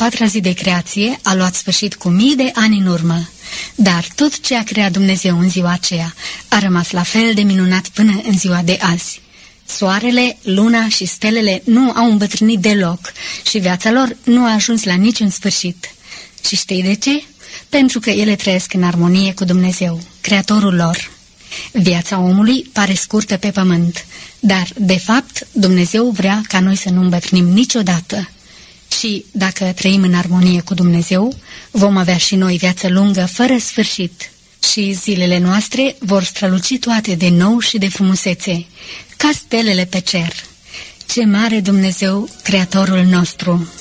patra zi de creație a luat sfârșit cu mii de ani în urmă, dar tot ce a creat Dumnezeu în ziua aceea a rămas la fel de minunat până în ziua de azi. Soarele, luna și stelele nu au îmbătrânit deloc și viața lor nu a ajuns la niciun sfârșit. Și știi de ce? Pentru că ele trăiesc în armonie cu Dumnezeu, Creatorul lor. Viața omului pare scurtă pe pământ, dar, de fapt, Dumnezeu vrea ca noi să nu îmbătrânim niciodată. Și, dacă trăim în armonie cu Dumnezeu, vom avea și noi viață lungă, fără sfârșit. Și zilele noastre vor străluci toate de nou și de frumusețe, ca stelele pe cer. Ce mare Dumnezeu, Creatorul nostru!